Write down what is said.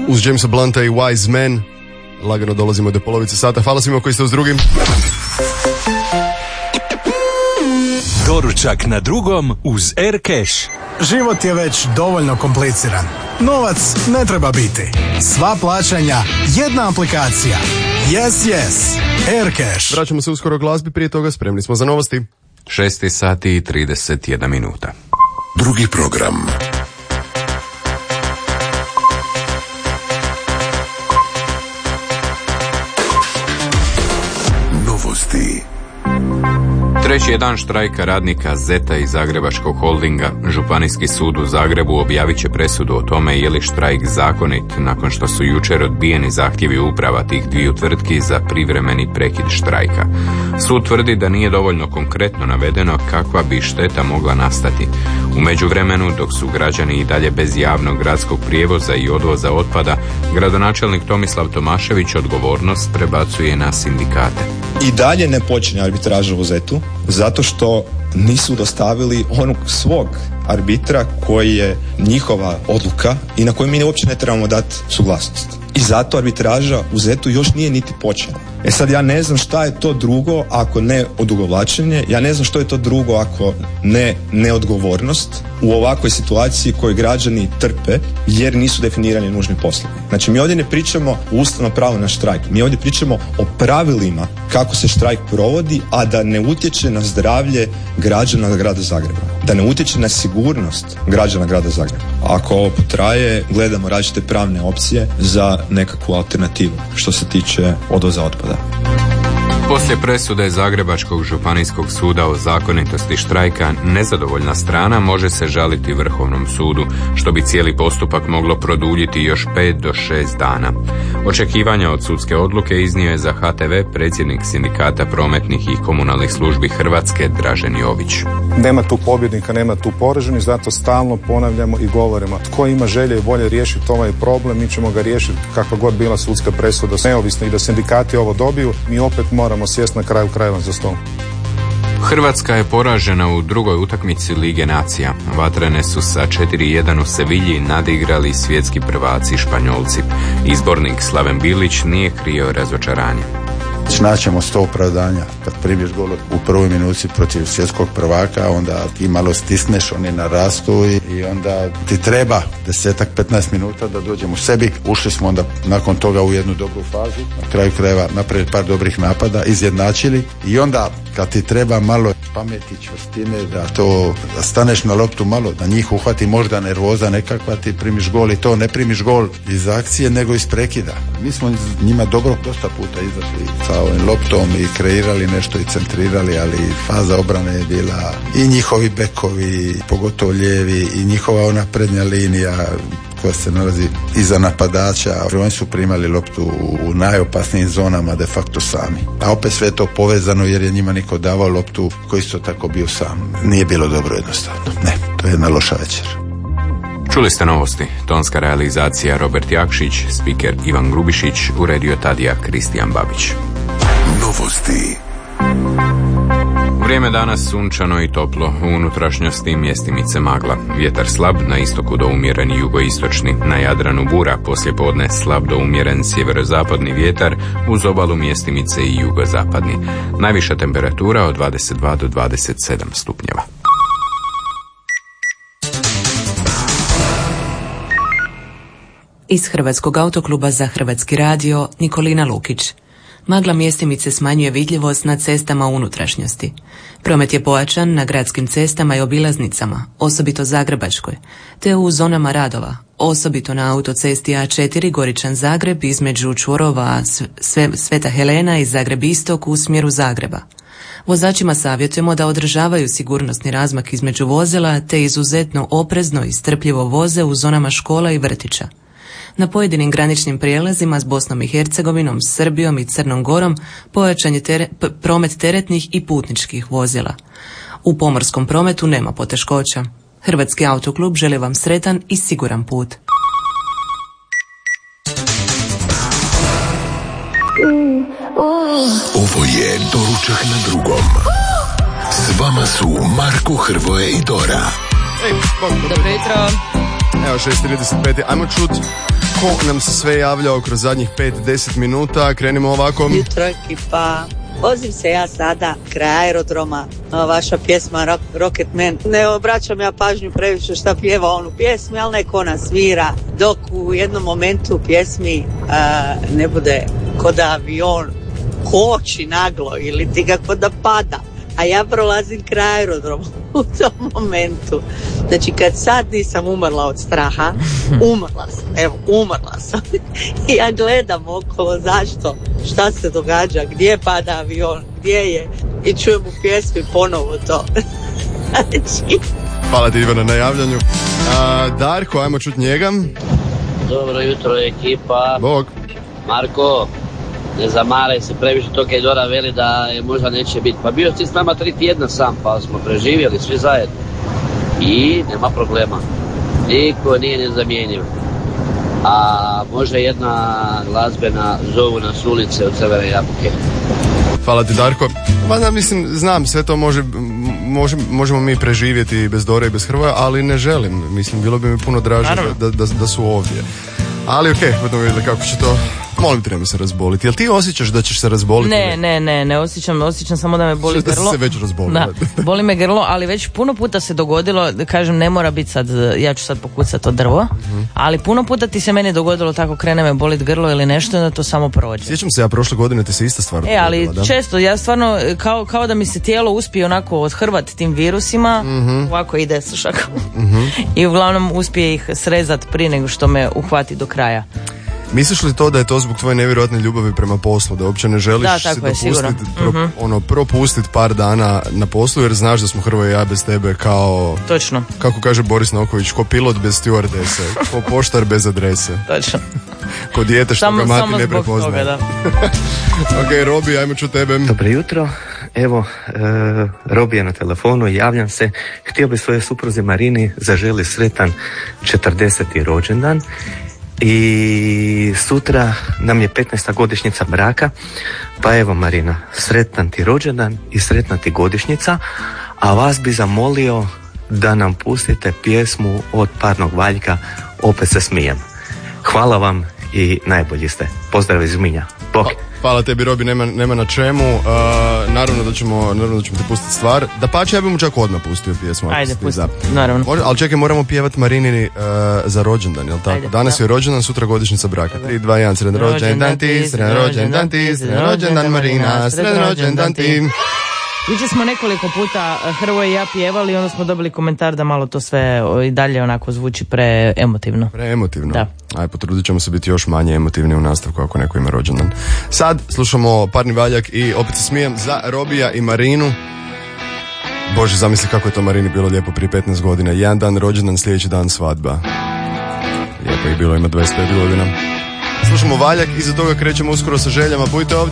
Uz Jamesa Blunta i Wise Man lagano dolazimo do polovice sata. Hvala svima koji ste uz drugim. Doručak na drugom uz Aircash. Život je već dovoljno kompliciran. Novac ne treba biti. Sva plaćanja, jedna aplikacija. Yes. Aircash. Vraćamo se uskoro glazbi, prije toga spremni smo za novosti. 6 sati i 31 minuta. Drugi program. Novosti. Treći je dan štrajka radnika ZET-a i Zagrebačkog holdinga. Županijski sud u Zagrebu objavit će presudu o tome je li štrajk zakonit nakon što su jučer odbijeni zahtjevi uprava tih dviju tvrtki za privremeni prekid štrajka. Sud tvrdi da nije dovoljno konkretno navedeno kakva bi šteta mogla nastati. U međuvremenu, dok su građani i dalje bez javnog gradskog prijevoza i odvoza otpada, gradonačelnik Tomislav Tomašević odgovornost prebacuje na sindikate. I dalje ne počinje arbitraža u ZET-u zato što nisu dostavili onog svog arbitra koji je njihova odluka i na koju mi uopće ne trebamo dati suglasnost. I zato arbitraža u ZET-u još nije niti počela. E sad ja ne znam šta je to drugo ako ne odugovlačenje, ja ne znam što je to drugo ako ne neodgovornost u ovakvoj situaciji koju građani trpe jer nisu definirani nužni poslovi. Znači mi ovdje ne pričamo o ustavnom pravu na štrajk, mi ovdje pričamo o pravilima kako se štrajk provodi, a da ne utječe na zdravlje građana grada Zagreba, da ne utječe na sigurnost građana grada Zagreba. Ako ovo potraje, gledamo različite pravne opcije za nekakvu alternativu što se tiče odvoza otpada. Poslije presude Zagrebačkog županijskog suda o zakonitosti štrajka, nezadovoljna strana može se žaliti Vrhovnom sudu, što bi cijeli postupak moglo produljiti još 5 do 6 dana. Očekivanja od sudske odluke iznio je za HTV predsjednik Sindikata prometnih i komunalnih službi Hrvatske Dražen Jović. Nema tu pobjednika, nema tu poraženih, zato stalno ponavljamo i govorimo. Tko ima želje i volje riješiti ovaj problem, mi ćemo ga riješiti kakva god bila sudska presuda. Neovisno i da sindikati ovo dobiju, mi opet moramo sjesti na kraju krajeva za stol. Hrvatska je poražena u drugoj utakmici Lige nacija. Vatrene su sa 4-1 u Sevilji nadigrali svjetski prvaci Španjolci. Izbornik Slaven Bilić nije krio razočaranje. Naćemo 100 opravdanja. Kad primiješ gol u prvoj minuti protiv svjetskog prvaka, onda ti malo stisneš, oni narastu i onda ti treba 10-15 minuta da dođemo u sebi. Ušli smo onda nakon toga u jednu dobru fazu, na kraju krajeva napravili par dobrih napada, izjednačili i onda kad ti treba malo pameti, čvrstine, da staneš na loptu malo, da njih uhvati možda nervoza nekakva, ti primiš gol i to ne primiš gol iz akcije nego iz prekida. Mi smo njima dobro dosta puta izašli sa ovim loptom i kreirali nešto i centrirali, ali faza obrane je bila i njihovi bekovi, pogotovo lijevi, i njihova ona prednja linija koja se nalazi iza napadača. Oni su primali loptu u najopasnijim zonama de facto sami. A opet sve je to povezano jer je njima niko davao loptu koji isto tako bio sam. Nije bilo dobro jednostavno. Ne, to je jedna loša večer. Čuli ste novosti. Tonska realizacija Robert Jakšić, spiker Ivan Grubišić, uredio Tadija Kristijan Babić. Novosti. Vrijeme danas sunčano i toplo, u unutrašnjosti mjestimice magla. Vjetar slab, na istoku do umjeren jugoistočni, na Jadranu bura, poslijepodne slab do umjeren sjeverozapadni vjetar, uz obalu mjestimice i jugozapadni. Najviša temperatura od 22 do 27 stupnjeva. Iz Hrvatskog autokluba za Hrvatski radio, Nikolina Lukić. Magla mjestimice smanjuje vidljivost na cestama unutrašnjosti. Promet je pojačan na gradskim cestama i obilaznicama, osobito Zagrebačkoj, te u zonama radova, osobito na autocesti A4 Goričan-Zagreb između čvorova Sveta Helena i Zagreb-Istok u smjeru Zagreba. Vozačima savjetujemo da održavaju sigurnosni razmak između vozila te izuzetno oprezno i strpljivo voze u zonama škola i vrtića. Na pojedinim graničnim prijelazima s Bosnom i Hercegovinom, Srbijom i Crnom Gorom pojačan je promet teretnih i putničkih vozila. U pomorskom prometu nema poteškoća. Hrvatski autoklub želi vam sretan i siguran put. Ovo je Doručak na drugom. S vama su Marko, Hrvoje i Dora. Dobro jutro. Evo 6:35, ajmo čut ko nam se sve javljao kroz zadnjih 5-10 minuta. Krenimo ovako. Jutro ekipa, vozim se ja sada kraj aerodroma, vaša pjesma Rocketman. Ne obraćam ja pažnju previše šta pjeva on u pjesmi, ali neko ona svira, dok u jednom momentu u pjesmi ne bude ko da avion koči naglo ili ti ga ko da pada. A ja prolazim kraj aerodroma u tom momentu. Znači kad sad nisam umrla od straha, umrla sam. I ja gledam okolo zašto, šta se događa, gdje pada avion, gdje je, i čujem u pjesmi ponovo to. Znači... Hvala ti Ivana na javljanju. Darko, ajmo čut njega. Dobro jutro ekipa. Bog. Marko, ne zamaraj se previše, to kaj Dora veli da je možda neće biti. Pa bio si s nama 3 tjedna sam, pa smo preživjeli svi zajedno. I nema problema. Niko nije nezamjenjiv. A može jedna glazbena zovu nas ulice od Severne Jabuke. Hvala ti Darko. Ma mislim, znam, sve to možemo mi preživjeti bez Dore i bez Hrvoja, ali ne želim. Mislim, bilo bi mi puno draže da su ovdje. Ali okej, budemo vidjeli kako će to. Molim te, nemoj se razboliti. Jel ti osjećaš da ćeš se razboliti? Ne osjećam samo da me boli grlo. Da si se već razbolila. Da, boli me grlo, ali već puno puta se dogodilo, kažem, ne mora biti sad, ja ću sad pokucati to drvo, ali puno puta ti se meni dogodilo tako, krene me bolit grlo ili nešto, da to samo prođe. Sjećam se, ja prošle godine ti se ista stvar dogodila, ali da? Često, ja stvarno, kao da mi se tijelo uspije onako odhrvati tim virusima, ovako ide sa šakom. I uglavnom uspije ih srezati prije nego što me uhvati do kraja. Misliš li to da je to zbog tvoje nevjerojatne ljubavi prema poslu, da uopće ne želiš se dopustiti, propustiti par dana na poslu, jer znaš da smo Hrvoje i ja bez tebe kao... Točno. Kako kaže Boris Noković, ko pilot bez stewardese, ko poštar bez adrese. Točno. Ko dijete što ga mati ne prepoznaje. Toga, Ok, Robi, ajmo ču tebe. Dobro jutro, evo, Robi je na telefonu, javljam se. Htio bi svoje supruzi Marini zaželi sretan 40. rođendan. I sutra nam je 15. godišnjica braka, pa evo Marina, sretan ti rođendan i sretna ti godišnjica, a vas bi zamolio da nam pustite pjesmu od Parnog Valjka, Opet se smijem. Hvala vam i najbolji ste. Pozdrav iz Minja. Bog. Hvala tebi Robi, nema na čemu. Naravno da ćemo te pustiti stvar. Da pače, ja bi mu čak odmah pustio pjesmu. Ajde, pusti, naravno. Ali čekaj, moramo pjevati Marinini za rođendan, jel tako? Ajde, danas je rođendan, sutra godišnjica braka. 3, 2, 1, sredan rođendan ti, sredan rođendan ti, sredan rođendan Marina, sredan rođendan ti. Jučer smo nekoliko puta Hrvoje i ja pjevali i onda smo dobili komentar da malo to sve i dalje onako zvuči preemotivno. Preemotivno? Da. Aj, potrudit ćemo se biti još manje emotivni u nastavku ako neko ima rođendan. Sad slušamo Parni Valjak i Opet se smijem za Robija i Marinu. Bože, zamisli kako je to Marini bilo lijepo prije 15 godina. Jedan dan rođendan, sljedeći dan svadba. Lijepo je bilo, ima 25 godina. Slušamo Valjak, iza toga krećemo uskoro sa željama. Budite ovdje.